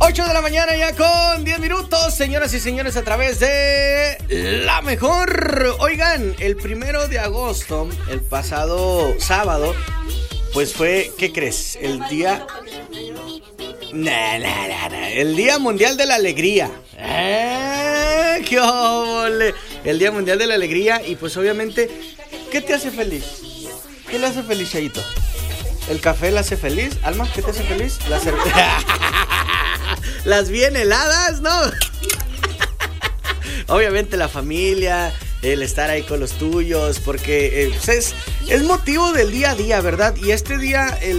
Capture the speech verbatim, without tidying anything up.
ocho de la mañana ya con diez minutos, señoras y señores, a través de La Mejor. Oigan, el primero de agosto, el pasado sábado, pues fue, ¿qué crees? El día... Nah, nah, nah, nah. El Día Mundial de la Alegría. ¡Eh! ¡Qué óvole! El Día Mundial de la Alegría. Y pues obviamente, ¿qué te hace feliz? ¿Qué le hace feliz, Chayito? ¿El café le hace feliz? Alma, ¿qué te hace feliz? La cerveza. Las bien heladas, ¿no? Obviamente la familia, el estar ahí con los tuyos, porque eh, pues es, es motivo del día a día, ¿verdad? Y este día... El